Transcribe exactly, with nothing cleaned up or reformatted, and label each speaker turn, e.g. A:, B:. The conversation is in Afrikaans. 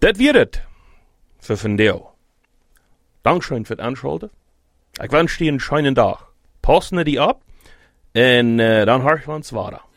A: Dat wird het für vandaag. Dankeschön für het Anschalten. Ik wens je een schönen dag. Passen die op en uh, dan horen we ons weiter.